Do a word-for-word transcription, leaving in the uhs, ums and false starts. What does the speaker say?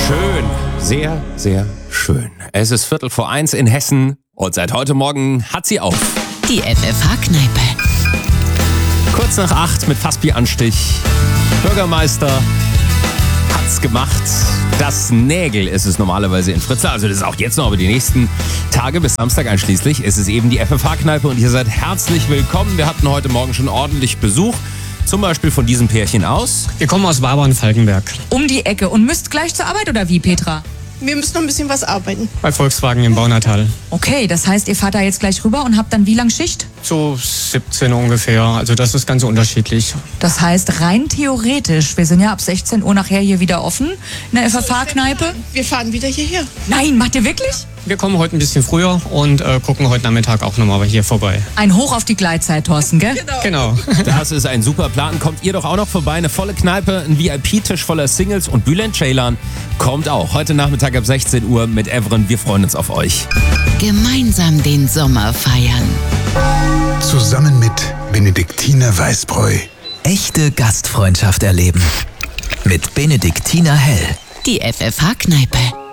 Schön, sehr, sehr schön. Es ist Viertel vor eins in Hessen und seit heute Morgen hat sie auf. Die F F H-Kneipe. Kurz nach acht mit Fassbier-Anstich. Bürgermeister hat's gemacht. Das Nägel ist es normalerweise in Fritze. Also das ist auch jetzt noch, aber die nächsten Tage bis Samstag einschließlich ist es eben die F F H-Kneipe und ihr seid herzlich willkommen. Wir hatten heute Morgen schon ordentlich Besuch. Zum Beispiel von diesem Pärchen aus. Wir kommen aus Wabern-Falkenberg. Um die Ecke und müsst gleich zur Arbeit oder wie, Petra? Wir müssen noch ein bisschen was arbeiten. Bei Volkswagen im Baunatal. Okay, das heißt, ihr fahrt da jetzt gleich rüber und habt dann wie lang Schicht? So siebzehn ungefähr. Also das ist ganz unterschiedlich. Das heißt, rein theoretisch, wir sind ja ab sechzehn Uhr nachher hier wieder offen in der F F H-Kneipe. Wir fahren wieder hierher. Nein, macht ihr wirklich? Wir kommen heute ein bisschen früher und äh, gucken heute Nachmittag auch nochmal hier vorbei. Ein Hoch auf die Gleitzeit, Thorsten, gell? Genau. Das ist ein super Plan. Kommt ihr doch auch noch vorbei. Eine volle Kneipe, ein V I P-Tisch voller Singles und Bülent Ceylan kommt auch. Heute Nachmittag ab sechzehn Uhr mit Evren. Wir freuen uns auf euch. Gemeinsam den Sommer feiern. Zusammen mit Benediktiner Weißbräu. Echte Gastfreundschaft erleben. Mit Benediktiner Hell. Die F F H-Kneipe.